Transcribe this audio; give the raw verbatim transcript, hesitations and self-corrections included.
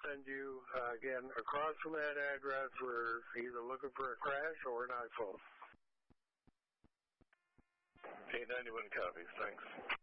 send you, uh, again, across from that address. We're either looking for a crash or an iPhone. eight ninety-one copies. Thanks.